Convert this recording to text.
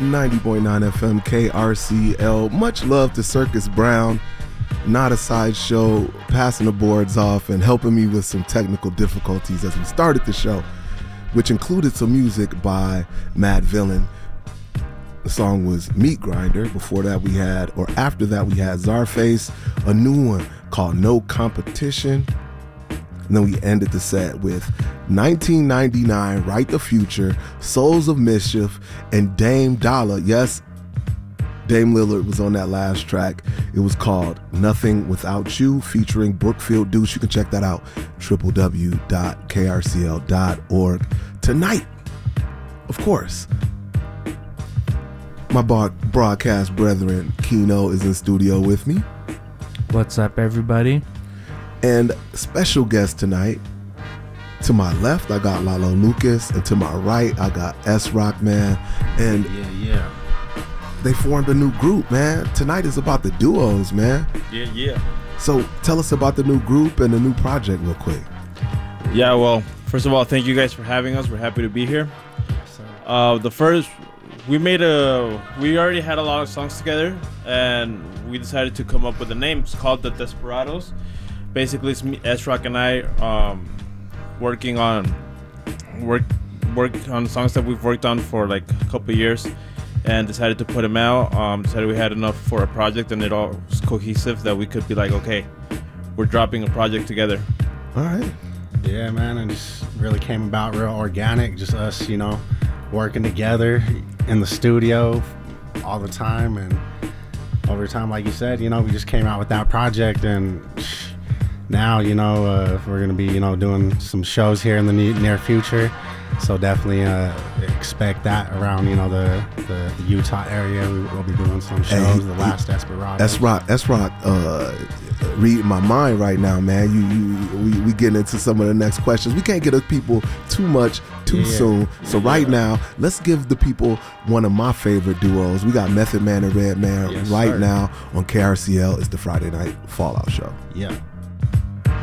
90.9 FM KRCL. Much love to Circus Brown, Not a Sideshow, passing the boards off and helping me with some technical difficulties as we started the show, which included some music by Mad Villain. The song was Meat Grinder. Before that we had, or after that we had Czarface, a new one called No Competition. And then we ended the set with 1999, Right the Future, Souls of Mischief, and Dame Dollar. Yes, Dame Lillard was on that last track. It was called Nothing Without You, featuring Brookfield Deuce. You can check that out, www.krcl.org. Tonight, of course, my broadcast brethren, Kino, is in studio with me. What's up, everybody? And special guest tonight, to my left, I got Lalo Lucas, and to my right, I got S-Rock, man. And yeah. They formed a new group, man. Tonight is about the duos, man. Yeah. So tell us about the new group and the new project real quick. Yeah, well, first of all, thank you guys for having us. We're happy to be here. We already had a lot of songs together, and we decided to come up with a name. It's called The Desperados. Basically, it's me, S-Rock, and I working on songs that we've worked on for like a couple of years, and decided to put them out. Decided we had enough for a project, and it all was cohesive that we could be like, okay, we're dropping a project together. All right. Yeah, man, and just really came about real organic. Just us, working together in the studio all the time, and over time, like you said, we just came out with that project, and now, we're going to be, doing some shows here in the near future. So definitely expect that around, the Utah area. We'll be doing some shows, the last Desperados. S-Rock, reading my mind right now, man. We getting into some of the next questions. We can't get us people too much too soon. So right now, let's give the people one of my favorite duos. We got Method Man and Redman now on KRCL. It's the Friday Night Fallout Show. Yeah.